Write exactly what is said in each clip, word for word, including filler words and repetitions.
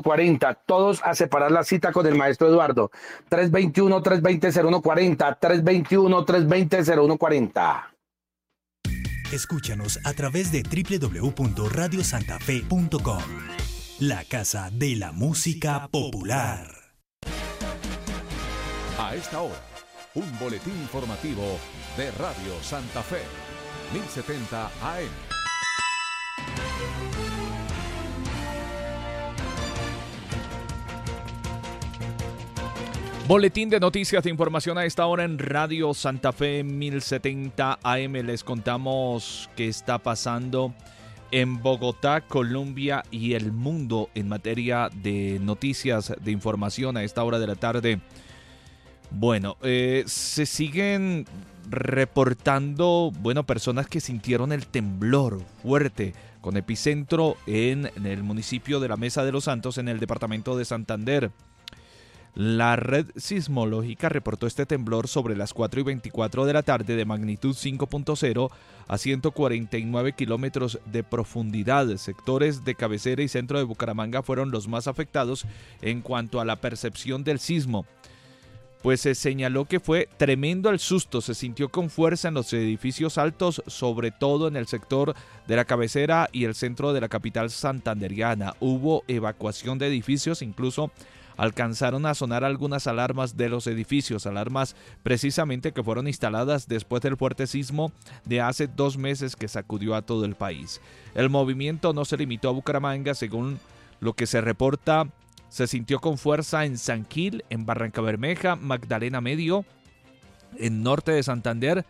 cuarenta, todos a separar la cita con el maestro Eduardo. tres veintiuno, tres veinte, cero uno cuarenta, tres veintiuno, tres veinte, cero uno cuarenta. Escúchanos a través de doble u doble u doble u punto radio santa fe punto com, la casa de la música popular. A esta hora, un boletín informativo de Radio Santa Fe, mil setenta A M. Boletín de noticias de información a esta hora en Radio Santa Fe mil setenta A M. Les contamos qué está pasando en Bogotá, Colombia y el mundo en materia de noticias de información a esta hora de la tarde. Bueno, eh, se siguen reportando, bueno, personas que sintieron el temblor fuerte con epicentro en, en el municipio de la Mesa de los Santos, en el departamento de Santander. La red sismológica reportó este temblor sobre las cuatro y veinticuatro de la tarde de magnitud cinco punto cero a ciento cuarenta y nueve kilómetros de profundidad. Sectores de cabecera y centro de Bucaramanga fueron los más afectados en cuanto a la percepción del sismo. Pues se señaló que fue tremendo el susto, se sintió con fuerza en los edificios altos, sobre todo en el sector de la cabecera y el centro de la capital santanderiana. Hubo evacuación de edificios, incluso alcanzaron a sonar algunas alarmas de los edificios, alarmas precisamente que fueron instaladas después del fuerte sismo de hace dos meses que sacudió a todo el país. El movimiento no se limitó a Bucaramanga, según lo que se reporta. Se sintió con fuerza en San Gil, en Barrancabermeja, Magdalena Medio, en norte de Santander.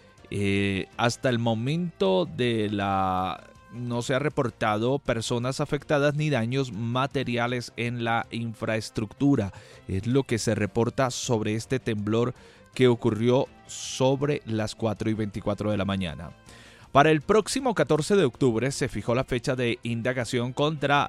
Eh, hasta el momento de la no se ha reportado personas afectadas ni daños materiales en la infraestructura. Es lo que se reporta sobre este temblor que ocurrió sobre las cuatro y veinticuatro de la mañana. Para el próximo catorce de octubre se fijó la fecha de indagación contra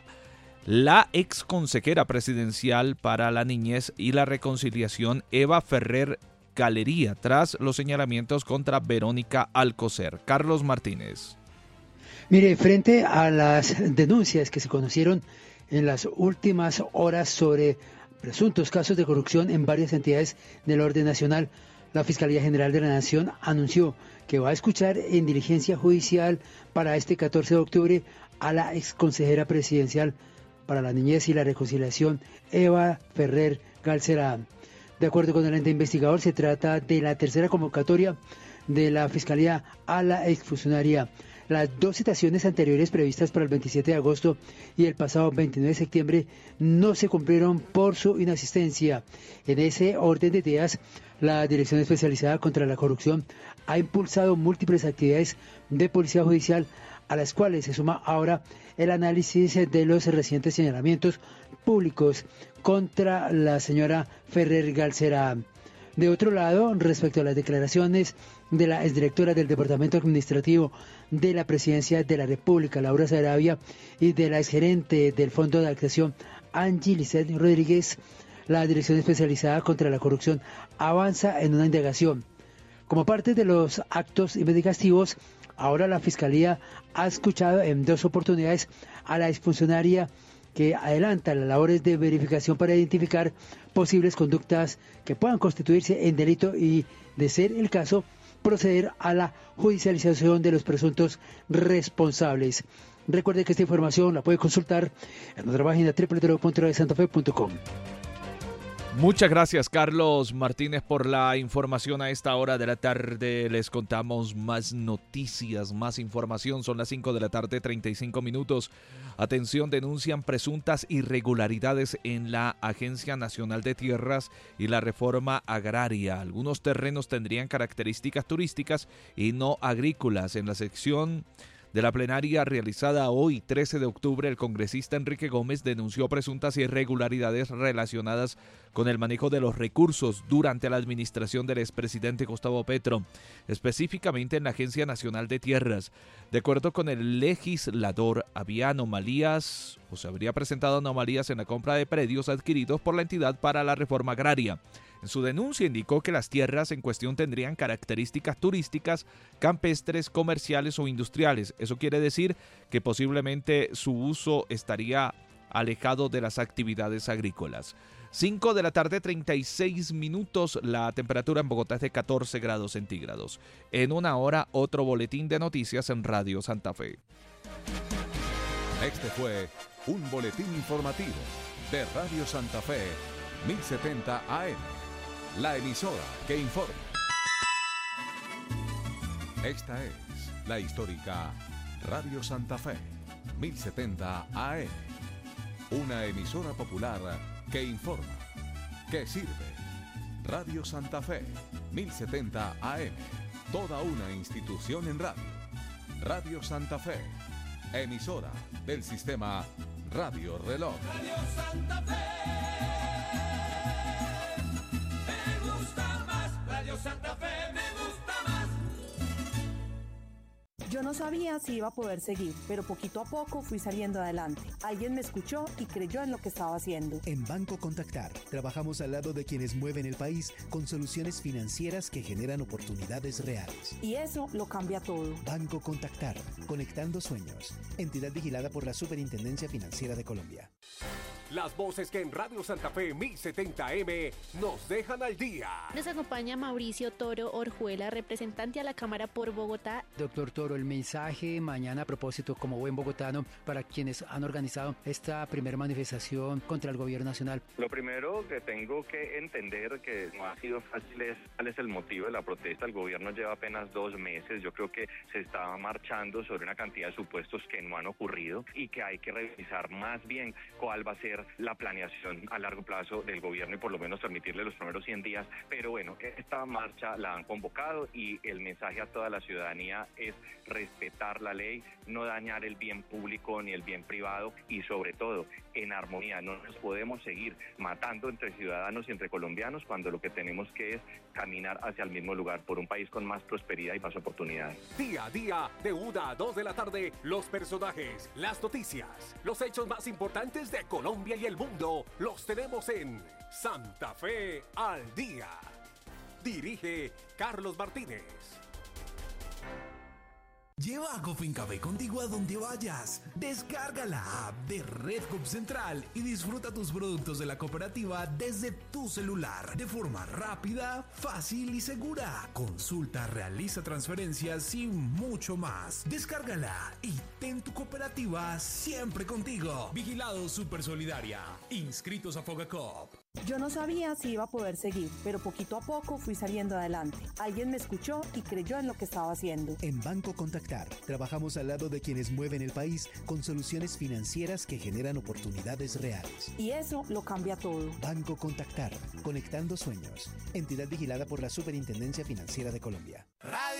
la ex consejera presidencial para la niñez y la reconciliación, Eva Ferrer Galería, tras los señalamientos contra Verónica Alcocer. Carlos Martínez. Mire, frente a las denuncias que se conocieron en las últimas horas sobre presuntos casos de corrupción en varias entidades del orden nacional, la Fiscalía General de la Nación anunció que va a escuchar en diligencia judicial para este catorce de octubre a la exconsejera presidencial para la niñez y la reconciliación, Eva Ferrer Galcerán. De acuerdo con el ente investigador, se trata de la tercera convocatoria de la Fiscalía a la exfuncionaria. Las dos citaciones anteriores previstas para el veintisiete de agosto y el pasado veintinueve de septiembre no se cumplieron por su inasistencia. En ese orden de ideas, la Dirección Especializada contra la Corrupción ha impulsado múltiples actividades de policía judicial, a las cuales se suma ahora el análisis de los recientes señalamientos públicos contra la señora Ferrer Galcerán. De otro lado, respecto a las declaraciones de la exdirectora del Departamento Administrativo de la Presidencia de la República, Laura Sarabia, y de la exgerente del Fondo de Acción, Angie Lizeth Rodríguez, la Dirección Especializada contra la Corrupción avanza en una indagación. Como parte de los actos investigativos, ahora la Fiscalía ha escuchado en dos oportunidades a la exfuncionaria que adelanta las labores de verificación para identificar posibles conductas que puedan constituirse en delito y, de ser el caso, proceder a la judicialización de los presuntos responsables. Recuerde que esta información la puede consultar en nuestra página doble u doble u doble u punto radio santa fe punto com. Muchas gracias, Carlos Martínez, por la información a esta hora de la tarde. Les contamos más noticias, más información. Son las cinco de la tarde, treinta y cinco minutos. Atención, denuncian presuntas irregularidades en la Agencia Nacional de Tierras y la Reforma Agraria. Algunos terrenos tendrían características turísticas y no agrícolas. En la sección de la plenaria realizada hoy, trece de octubre, el congresista Enrique Gómez denunció presuntas irregularidades relacionadas con el manejo de los recursos durante la administración del expresidente Gustavo Petro, específicamente en la Agencia Nacional de Tierras. De acuerdo con el legislador, había anomalías o se habría presentado anomalías en la compra de predios adquiridos por la entidad para la reforma agraria. En su denuncia indicó que las tierras en cuestión tendrían características turísticas, campestres, comerciales o industriales. Eso quiere decir que posiblemente su uso estaría alejado de las actividades agrícolas. cinco de la tarde, treinta y seis minutos, la temperatura en Bogotá es de catorce grados centígrados. En una hora, otro boletín de noticias en Radio Santa Fe. Este fue un boletín informativo de Radio Santa Fe, mil setenta A M, la emisora que informa. Esta es la histórica Radio Santa Fe, mil setenta A M, una emisora popular que informa, que sirve. Radio Santa Fe, mil setenta A M, toda una institución en radio. Radio Santa Fe, emisora del sistema Radio Reloj. Radio Santa Fe, me gusta más. Radio Santa Fe, me gusta más. Yo no sabía si iba a poder seguir, pero poquito a poco fui saliendo adelante. Alguien me escuchó y creyó en lo que estaba haciendo. En Banco Contactar, trabajamos al lado de quienes mueven el país con soluciones financieras que generan oportunidades reales. Y eso lo cambia todo. Banco Contactar, conectando sueños. Entidad vigilada por la Superintendencia Financiera de Colombia. Las voces que en Radio Santa Fe mil setenta M nos dejan al día. Nos acompaña Mauricio Toro Orjuela, representante a la Cámara por Bogotá. Doctor Toro, el mensaje mañana a propósito, como buen bogotano, para quienes han organizado esta primera manifestación contra el gobierno nacional. Lo primero que tengo que entender que no ha sido fácil es cuál es el motivo de la protesta. El gobierno lleva apenas dos meses. Yo creo que se está marchando sobre una cantidad de supuestos que no han ocurrido y que hay que revisar más bien cuál va a ser la planeación a largo plazo del gobierno y por lo menos permitirle los primeros cien días. Pero bueno, esta marcha la han convocado y el mensaje a toda la ciudadanía es respetar la ley, no dañar el bien público ni el bien privado y sobre todo en armonía. No nos podemos seguir matando entre ciudadanos y entre colombianos cuando lo que tenemos que es caminar hacia el mismo lugar por un país con más prosperidad y más oportunidades. Día a día, de una a dos de la tarde, los personajes, las noticias, los hechos más importantes de Colombia y el mundo, los tenemos en Santa Fe al Día. Dirige Carlos Martínez. Lleva a Cofincafé contigo a donde vayas. Descarga la app de Redcop Central y disfruta tus productos de la cooperativa desde tu celular de forma rápida, fácil y segura. Consulta, realiza transferencias y mucho más. Descárgala y ten tu cooperativa siempre contigo. Vigilado Super Solidaria. Inscritos a Fogacop. Yo no sabía si iba a poder seguir, pero poquito a poco fui saliendo adelante. Alguien me escuchó y creyó en lo que estaba haciendo. En Banco Contactar, trabajamos al lado de quienes mueven el país con soluciones financieras que generan oportunidades reales. Y eso lo cambia todo. Banco Contactar, conectando sueños. Entidad vigilada por la Superintendencia Financiera de Colombia. Radio